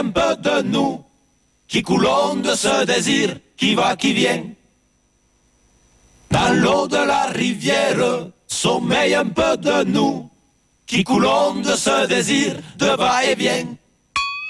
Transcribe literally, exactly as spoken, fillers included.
un peu de nous, qui coulons de ce désir qui va, qui vient. Dans l'eau de la rivière, sommeille un peu de nous, qui coulons de ce désir de va-et-vient.